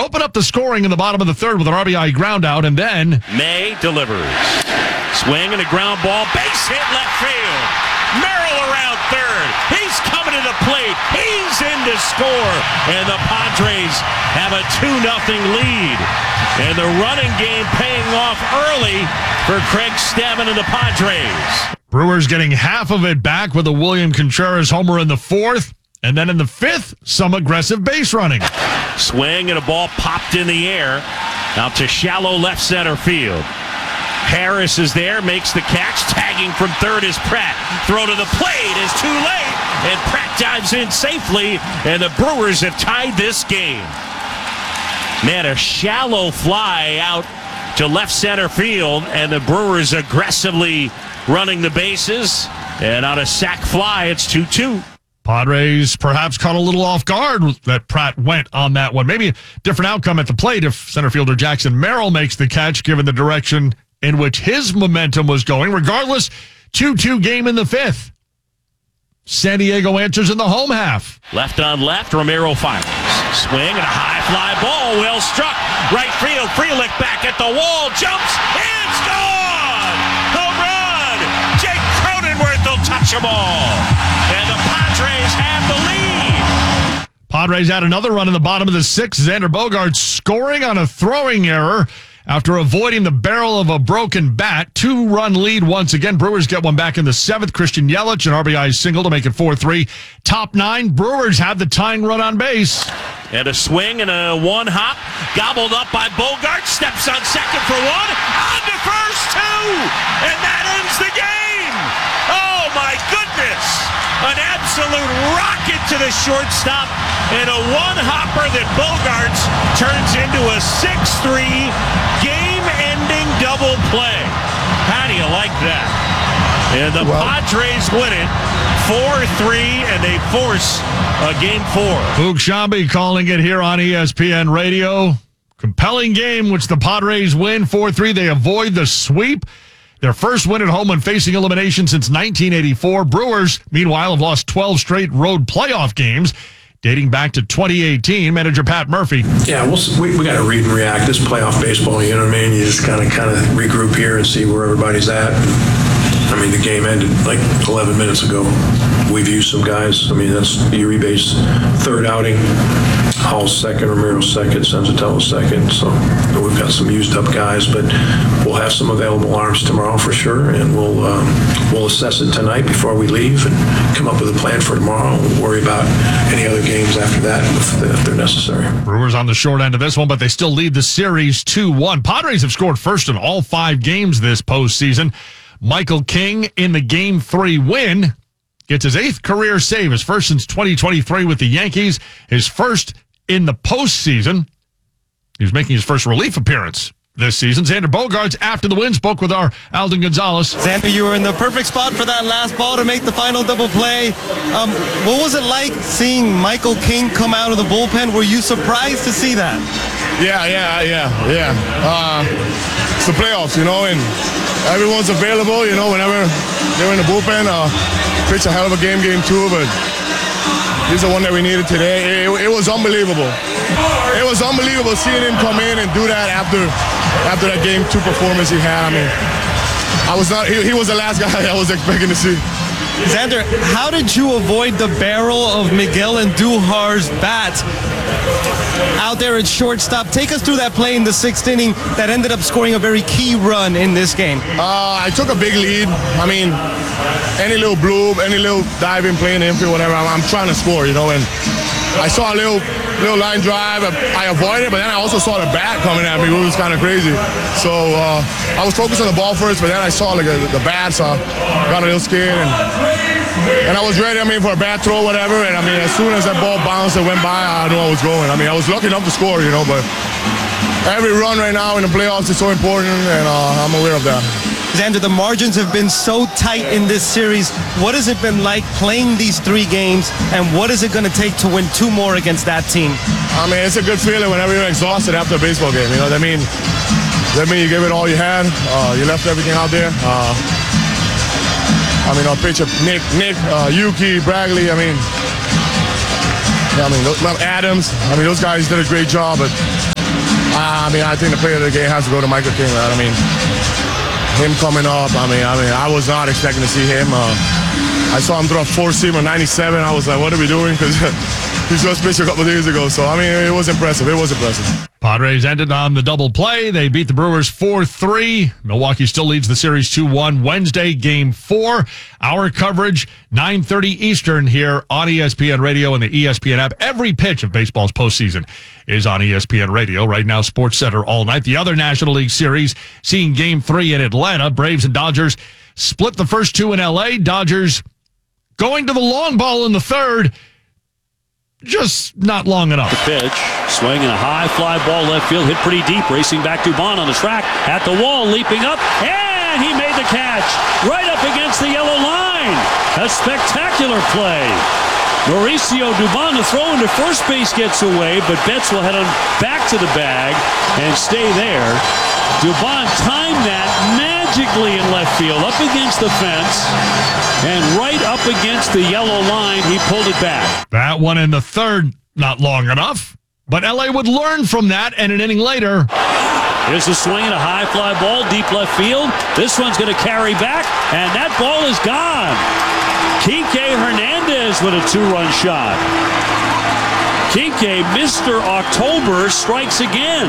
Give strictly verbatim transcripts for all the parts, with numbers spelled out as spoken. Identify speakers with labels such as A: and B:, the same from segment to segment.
A: open up the scoring in the bottom of the third with an R B I ground out, and then
B: May delivers. Swing and a ground ball. Base hit left field. Merrill around third. He's coming to the plate. He's in to score. And the Padres have a two nothing lead. And the running game paying off early for Craig Stammen and the Padres.
A: Brewers getting half of it back with a William Contreras homer in the fourth. And then in the fifth, some aggressive base running.
B: Swing and a ball popped in the air out to shallow left center field. Harris is there, makes the catch. Tagging from third is Pratt. Throw to the plate is too late. And Pratt dives in safely. And the Brewers have tied this game. Man, a shallow fly out to left center field. And the Brewers aggressively running the bases. And on a sac fly, it's two two.
A: Padres perhaps caught a little off guard that Pratt went on that one. Maybe a different outcome at the plate if center fielder Jackson Merrill makes the catch, given the direction in which his momentum was going. Regardless, two two game in the fifth. San Diego answers in the home half.
B: Left on left, Ramiro fires. Swing and a high fly ball, well struck. Right field, Frelick back at the wall, jumps, and it's gone! Home run! Jake Cronenworth will touch them all. And the Padres have the lead.
A: Padres had another run in the bottom of the sixth. Xander Bogaerts scoring on a throwing error after avoiding the barrel of a broken bat. Two-run lead once again. Brewers get one back in the seventh. Christian Yelich, an R B I single to make it four three. Top nine, Brewers have the tying run on base.
B: And a swing and a one hop. Gobbled up by Bogaerts. Steps on second for one. On to first, two. And that ends the game. Oh, my goodness. An absolute rocket to the shortstop. And a one-hopper that Bogaerts turns into a six three game-ending double play. How do you like that? And the well, Padres win it four three, and they force a game four.
A: Boog Sciambi calling it here on E S P N Radio. Compelling game, which the Padres win four three. They avoid the sweep. Their first win at home when facing elimination since nineteen eighty-four. Brewers, meanwhile, have lost twelve straight road playoff games dating back to twenty eighteen. Manager Pat Murphy.
C: Yeah, we'll, we we got to read and react. This playoff baseball, you know what I mean? You just kind of kind of regroup here and see where everybody's at. I mean, the game ended like eleven minutes ago. We've used some guys. I mean, that's Uribe's third outing. Hall's second, Ramiro's second, Senzatello's second. So we've got some used up guys, but we'll have some available arms tomorrow for sure, and we'll um, we'll assess it tonight before we leave and come up with a plan for tomorrow. We'll worry about any other games after that if, if they're necessary.
A: Brewers on the short end of this one, but they still lead the series two one. Padres have scored first in all five games this postseason. Michael King in the game three win gets his eighth career save, his first since twenty twenty-three with the Yankees, his first in the postseason. He was making his first relief appearance this season. Xander Bogaerts, after the win, spoke with our Alden Gonzalez.
D: Xander, you were in the perfect spot for that last ball to make the final double play. Um, what was it like seeing Michael King come out of the bullpen? Were you surprised to see that?
E: Yeah, yeah, yeah, yeah. Uh, it's the playoffs, you know, and everyone's available, you know, whenever they're in the bullpen. Uh, pitch a hell of a game, game two, but he's the one that we needed today. It, it was unbelievable. It was unbelievable seeing him come in and do that after after that game two performance he had. I mean, I was not. He, he was the last guy I was expecting to see.
D: Xander, how did you avoid the barrel of Miguel Andujar's bat out there at shortstop? Take us through that play in the sixth inning that ended up scoring a very key run in this game.
E: Uh, I took a big lead. I mean, any little bloop, any little diving play in the infield, whatever, I'm, I'm trying to score, you know, and I saw a little little line drive. I avoided it, but then I also saw the bat coming at me, which was kind of crazy. So uh, I was focused on the ball first, but then I saw like a, the bat, so I got a little scared. And, and I was ready, I mean, for a bat throw or whatever. And, I mean, as soon as that ball bounced and went by, I knew I was going. I mean, I was lucky enough to score, you know, but every run right now in the playoffs is so important, and uh, I'm aware of that.
D: Xander, the margins have been so tight in this series. What has it been like playing these three games, and what is it going to take to win two more against that team?
E: I mean, it's a good feeling whenever you're exhausted after a baseball game. You know what I mean? That means you gave it all you had. Uh, you left everything out there. Uh, I mean, our pitcher, Nick, Nick, uh, Yuki, Bradley. I mean, yeah, I mean, Adams. I mean, those guys did a great job, but Uh, I mean, I think the player of the game has to go to Michael King, right? I mean, him coming up, I mean, I mean, I was not expecting to see him. Uh, I saw him throw a four-seamer ninety-seven. I was like, what are we doing? Because he just missed a couple of days ago. So, I mean, it was impressive. It was impressive.
A: Padres ended on the double play. They beat the Brewers four three. Milwaukee still leads the series two one. Wednesday, game four. Our coverage, nine thirty Eastern here on E S P N Radio and the E S P N app. Every pitch of baseball's postseason is on E S P N Radio. Right now, Sports Center all night. The other National League series, seeing game three in Atlanta. Braves and Dodgers split the first two in L A. Dodgers going to the long ball in the third. Just not long enough.
B: The pitch, swinging a high fly ball left field, hit pretty deep, racing back Dubon on the track, at the wall, leaping up, and he made the catch right up against the yellow line. A spectacular play. Mauricio Dubon, the throw into first base gets away, but Betts will head on back to the bag and stay there. Dubon timed that magically in left field, up against the fence, and right up against the yellow line, he pulled it back.
A: That one in the third, not long enough. But L A would learn from that, and an inning later.
B: Here's a swing and a high fly ball, deep left field. This one's going to carry back, and that ball is gone. Kike Hernandez with a two-run shot. Kike, Mister October, strikes again.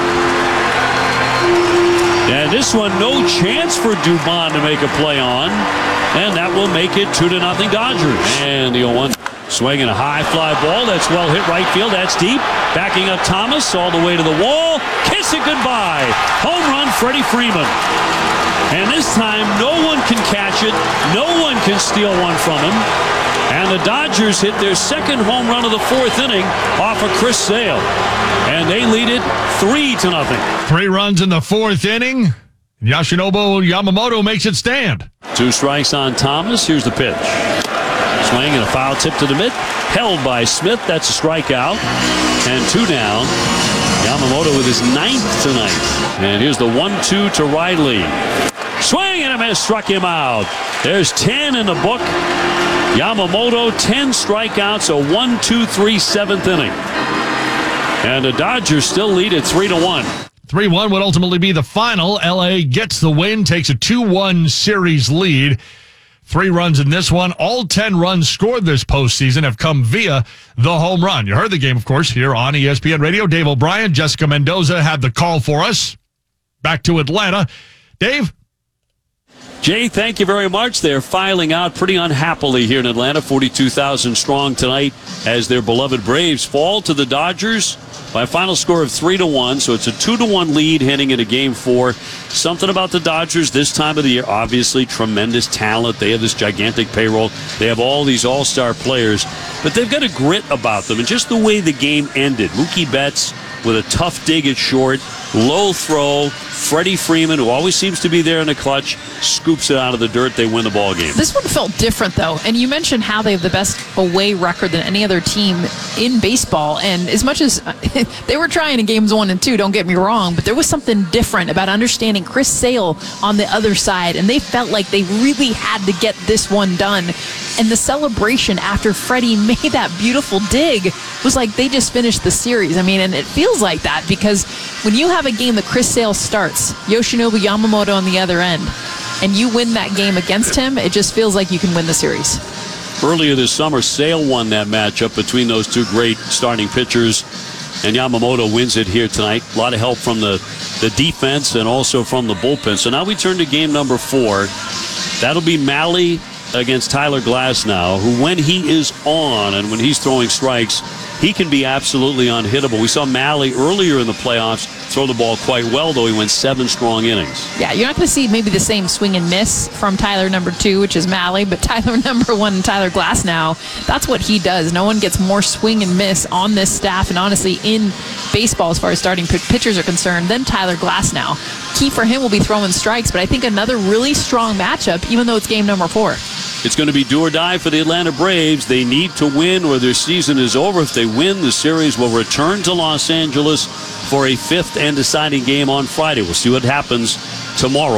B: And this one, no chance for Dubon to make a play on. And that will make it two to nothing Dodgers. And the oh one swinging a high fly ball. That's well hit right field. That's deep. Backing up Thomas all the way to the wall. Kiss it goodbye. Home run, Freddie Freeman. And this time, no one can catch it. No one can steal one from him. And the Dodgers hit their second home run of the fourth inning off of Chris Sale. And they lead it three to nothing.
A: Three runs in the fourth inning. Yoshinobu Yamamoto makes it stand.
B: Two strikes on Thomas. Here's the pitch. Swing and a foul tip to the mid. Held by Smith. That's a strikeout. And two down. Yamamoto with his ninth tonight. And here's the one two to Riley. Swing and a miss. Struck him out. There's ten in the book. Yamamoto, ten strikeouts, a one two three seventh inning. And the Dodgers still lead at three to one.
A: three one would ultimately be the final. L A gets the win, takes a two one series lead. Three runs in this one. All ten runs scored this postseason have come via the home run. You heard the game, of course, here on E S P N Radio. Dave O'Brien, Jessica Mendoza had the call for us. Back to Atlanta. Dave?
B: Jay, thank you very much. They're filing out pretty unhappily here in Atlanta, forty-two thousand strong tonight, as their beloved Braves fall to the Dodgers by a final score of three to one. So it's a two to one lead heading into game four. Something about the Dodgers this time of the year, obviously tremendous talent. They have this gigantic payroll. They have all these all-star players, but they've got a grit about them. And just the way the game ended, Mookie Betts with a tough dig at short, low throw. Freddie Freeman, who always seems to be there in the clutch, scoops it out of the dirt. They win the ball game.
F: This one felt different, though. And you mentioned how they have the best away record than any other team in baseball. And as much as they were trying in games one and two, don't get me wrong, but there was something different about understanding Chris Sale on the other side. And they felt like they really had to get this one done. And the celebration after Freddie made that beautiful dig was like they just finished the series. I mean, and it feels like that because when you have a game that Chris Sale starts, Yoshinobu Yamamoto on the other end, and you win that game against him, it just feels like you can win the series.
B: Earlier this summer, Sale won that matchup between those two great starting pitchers, and Yamamoto wins it here tonight. A lot of help from the, the defense and also from the bullpen. So now we turn to game number four. That'll be Mahle against Tyler Glasnow, who when he is on and when he's throwing strikes, he can be absolutely unhittable. We saw Mahle earlier in the playoffs throw the ball quite well, though he went seven strong innings.
F: Yeah, you're not going to see maybe the same swing and miss from Tyler number two, which is Mahle, but Tyler number one and Tyler Glasnow, that's what he does. No one gets more swing and miss on this staff and honestly in baseball as far as starting pitchers are concerned than Tyler Glasnow. Key for him will be throwing strikes, but I think another really strong matchup, even though it's game number four.
B: It's going to be do or die for the Atlanta Braves. They need to win or their season is over. If they win, the series will return to Los Angeles for a fifth and deciding game on Friday. We'll see what happens tomorrow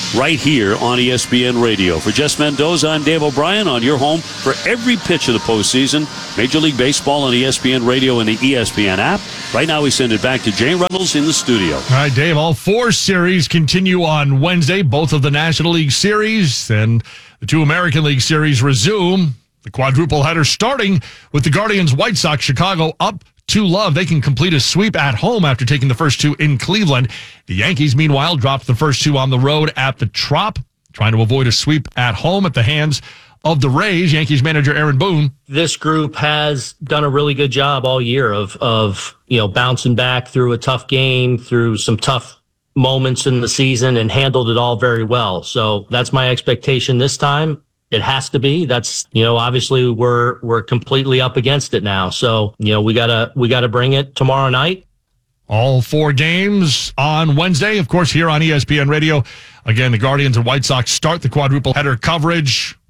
G: right here on E S P N Radio. For Jess Mendoza, I'm Dave O'Brien on your home for every pitch of the postseason. Major League Baseball on E S P N Radio and the E S P N app. Right now we send it back to Jay Reynolds in the studio.
A: All right, Dave, all four series continue on Wednesday. Both of the National League Series and the two American League Series resume. The quadruple header starting with the Guardians White Sox. Chicago up two love. They can complete a sweep at home after taking the first two in Cleveland. The Yankees, meanwhile, dropped the first two on the road at the Trop, trying to avoid a sweep at home at the hands of the Rays. Yankees manager Aaron Boone.
H: This group has done a really good job all year of, of, you know, bouncing back through a tough game, through some tough moments in the season, and handled it all very well. So that's my expectation this time. It has to be. That's, you know, obviously we're, we're completely up against it now. So, you know, we gotta, we gotta bring it tomorrow night.
A: All four games on Wednesday, of course, here on E S P N Radio. Again, the Guardians and White Sox start the quadruple header coverage.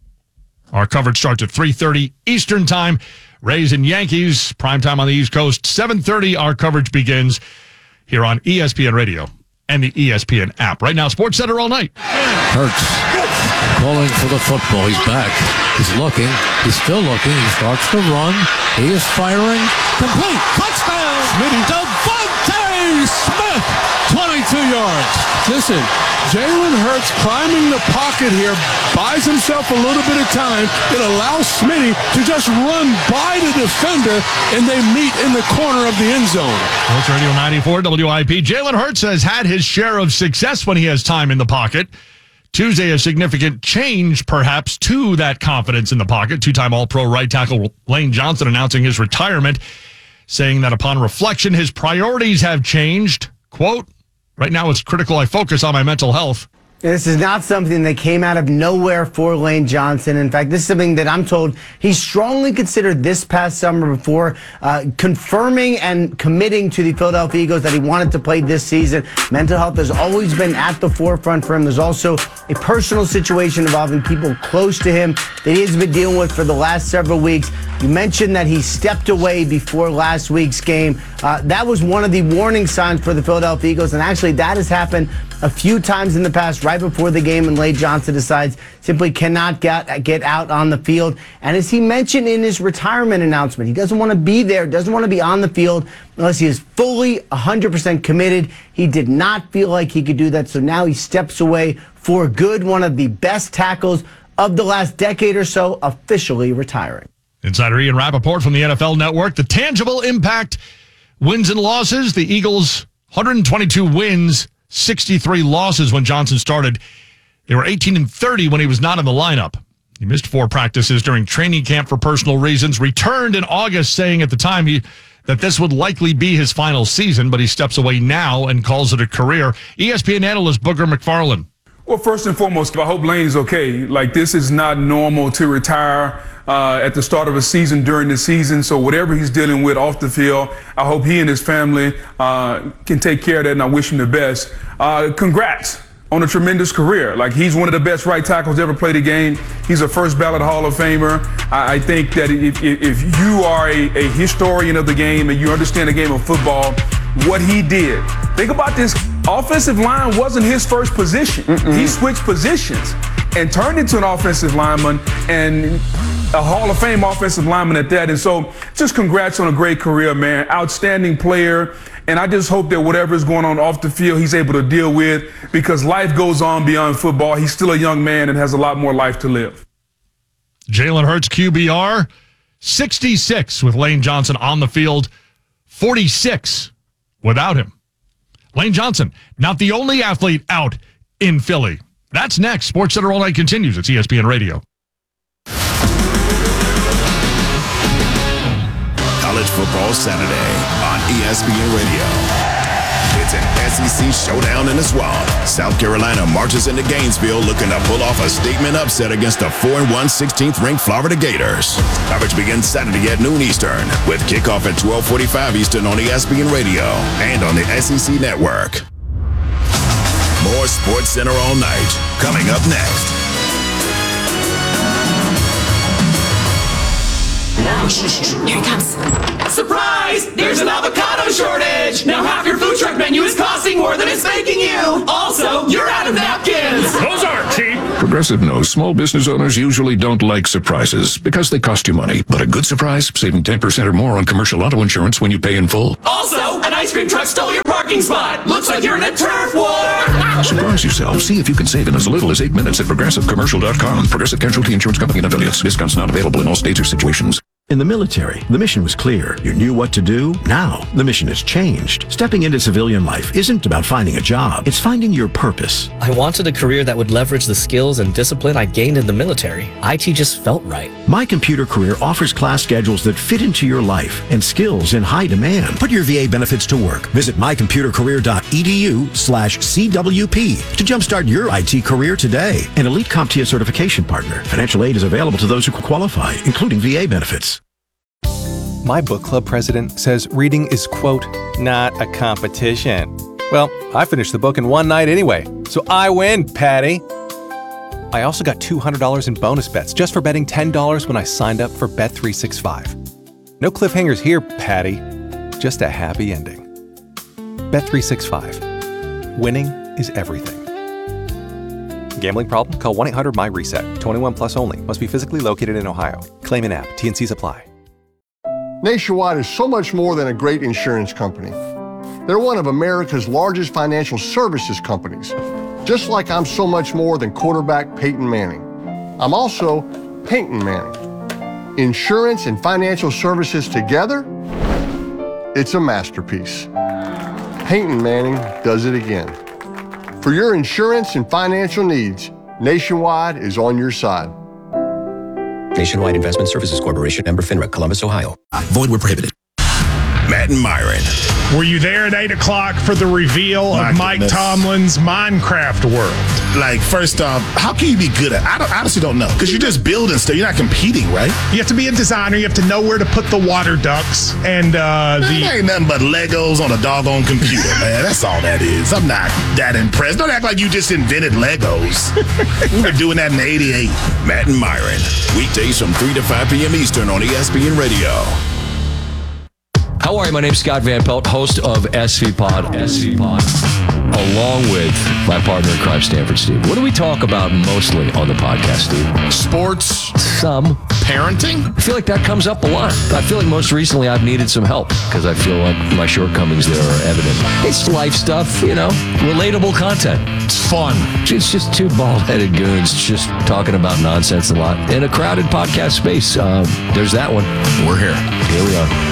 A: Our coverage starts at three thirty Eastern time. Rays and Yankees, primetime on the East Coast. seven thirty, our coverage begins here on E S P N Radio and the E S P N app. Right now, Sports Center all night.
I: Hurts. Calling for the football. He's back. He's looking. He's still looking. He starts to run. He is firing. Complete. Touchdown. Smitty. Devontae Smith. twenty-two yards.
J: Listen, Jalen Hurts climbing the pocket here buys himself a little bit of time. It allows Smitty to just run by the defender, and they meet in the corner of the end zone.
A: Sports Radio ninety-four W I P. Jalen Hurts has had his share of success when he has time in the pocket. Tuesday, a significant change, perhaps, to that confidence in the pocket. Two-time All-Pro right tackle Lane Johnson announcing his retirement, saying that upon reflection, his priorities have changed. Quote, right now it's critical I focus on my mental health.
K: This is not something that came out of nowhere for Lane Johnson. In fact, this is something that I'm told he strongly considered this past summer before uh, confirming and committing to the Philadelphia Eagles that he wanted to play this season. Mental health has always been at the forefront for him. There's also a personal situation involving people close to him that he has been dealing with for the last several weeks. You mentioned that he stepped away before last week's game. Uh, that was one of the warning signs for the Philadelphia Eagles, and actually that has happened a few times in the past, right before the game, and Lane Johnson decides simply cannot get, get out on the field. And as he mentioned in his retirement announcement, he doesn't want to be there, doesn't want to be on the field unless he is fully one hundred percent committed. He did not feel like he could do that, so now he steps away for good. One of the best tackles of the last decade or so, officially retiring.
A: Insider Ian Rappaport from the N F L Network. The tangible impact, wins and losses. The Eagles, one hundred twenty-two wins, sixty-three losses when Johnson started. They were eighteen and thirty when he was not in the lineup. He missed four practices during training camp for personal reasons. Returned in August, saying at the time he that this would likely be his final season, but he steps away now and calls it a career. E S P N analyst Booger McFarland.
L: Well, first and foremost, I hope Lane's okay. Like, this is not normal to retire uh, at the start of a season during the season. So whatever he's dealing with off the field, I hope he and his family uh, can take care of that, and I wish him the best. Uh, congrats on a tremendous career. Like, he's one of the best right tackles to ever play the game. He's a first ballot Hall of Famer. I, I think that if, if you are a, a historian of the game and you understand the game of football, what he did. Think about this. Offensive line wasn't his first position. Mm-mm. He switched positions and turned into an offensive lineman and a Hall of Fame offensive lineman at that. And so just congrats on a great career, man. Outstanding player. And I just hope that whatever is going on off the field, he's able to deal with, because life goes on beyond football. He's still a young man and has a lot more life to live.
A: Jalen Hurts Q B R, sixty-six with Lane Johnson on the field, forty-six without him. Lane Johnson, not the only athlete out in Philly. That's next. Sports Center All Night continues. It's E S P N Radio.
M: College Football Saturday on E S P N Radio. It's an S E C showdown in the swamp. South Carolina marches into Gainesville looking to pull off a statement upset against the four and one sixteenth ranked Florida Gators. Coverage begins Saturday at noon Eastern with kickoff at twelve forty-five Eastern on E S P N Radio and on the S E C Network. More Sports Center all night coming up next.
N: Here he comes. Surprise! There's an avocado shortage! Now half your food truck menu is cost costing more than it's making you. Also, you're out of napkins.
O: Those aren't cheap. Progressive knows small business owners usually don't like surprises because they cost you money. But a good surprise, saving ten percent or more on commercial auto insurance when you pay in full.
N: Also, an ice cream truck stole your parking spot. Looks like you're in a turf war.
O: Surprise yourself. See if you can save in as little as eight minutes at progressive commercial dot com. Progressive Casualty Insurance Company and affiliates. Discounts not available in all states or situations.
P: In the military, the mission was clear. You knew what to do. Now, the mission has changed. Stepping into civilian life isn't about finding a job. It's finding your purpose.
Q: I wanted a career that would leverage the skills and discipline I gained in the military. I T just felt right.
P: My Computer Career offers class schedules that fit into your life and skills in high demand. Put your V A benefits to work. Visit my computer career dot e d u slash C W P to jumpstart your I T career today. An Elite CompTIA certification partner. Financial aid is available to those who qualify, including V A benefits.
R: My book club president says reading is, quote, not a competition. Well, I finished the book in one night anyway, so I win, Patty. I also got two hundred dollars in bonus bets just for betting ten dollars when I signed up for Bet three sixty-five. No cliffhangers here, Patty. Just a happy ending. Bet three sixty-five. Winning is everything. Gambling problem? Call one eight hundred my reset. twenty-one plus only. Must be physically located in Ohio. Claim in app. T N Cs apply.
S: Nationwide is so much more than a great insurance company. They're one of America's largest financial services companies, just like I'm so much more than quarterback Peyton Manning. I'm also Peyton Manning. Insurance and financial services together, it's a masterpiece. Peyton Manning does it again. For your insurance and financial needs, Nationwide is on your side.
T: Nationwide Investment Services Corporation, member FINRA, Columbus, Ohio.
M: Void where prohibited. Matt and Myron.
U: Were you there at eight o'clock for the reveal
M: My
U: of Mike
M: goodness.
U: Tomlin's Minecraft world?
V: Like, first off, how can you be good at it? I don't, honestly don't know. Because you're just building stuff. You're not competing, right?
U: You have to be a designer. You have to know where to put the water ducks and uh,
V: Man,
U: the.
V: that ain't nothing but Legos on a doggone computer, man. That's all that is. I'm not that impressed. Don't act like you just invented Legos. We were doing that in eighty-eight.
M: Matt and Myron. Weekdays from three to five p.m. Eastern on E S P N Radio.
W: How are you? My name's Scott Van Pelt, host of S V Pod, S V Pod, along with my partner in crime, Stanford Steve. What do we talk about mostly on the podcast, Steve? Sports. Some.
V: Parenting?
W: I feel like that comes up a lot. I feel like most recently I've needed some help because I feel like my shortcomings there are evident. It's life stuff, you know, relatable content. It's fun. It's just two bald-headed goons just talking about nonsense a lot in a crowded podcast space. Uh, there's that one. We're here. Here we are.